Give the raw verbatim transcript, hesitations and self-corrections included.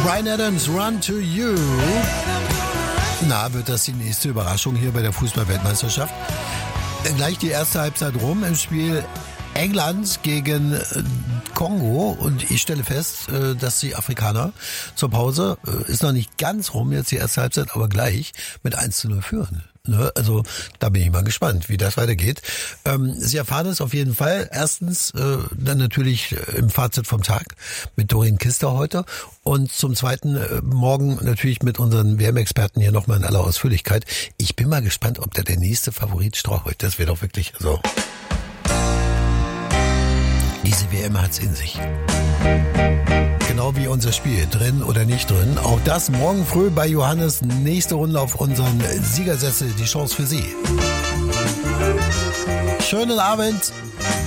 Bryan Adams, Run to You. Na, wird das die nächste Überraschung hier bei der Fußball-Weltmeisterschaft? Gleich die erste Halbzeit rum im Spiel England gegen Kongo und ich stelle fest, dass die Afrikaner zur Pause, ist noch nicht ganz rum, jetzt die erste Halbzeit, aber gleich mit eins zu null führen. Also da bin ich mal gespannt, wie das weitergeht. Sie erfahren es auf jeden Fall. Erstens dann natürlich im Fazit vom Tag mit Doreen Kister heute und zum Zweiten morgen natürlich mit unseren W M-Experten hier nochmal in aller Ausführlichkeit. Ich bin mal gespannt, ob da der nächste Favorit strauchelt. Das wäre doch wirklich so. Diese W M hat's in sich. Genau wie unser Spiel, drin oder nicht drin. Auch das morgen früh bei Johannes. Nächste Runde auf unseren Siegersessel, die Chance für Sie. Schönen Abend.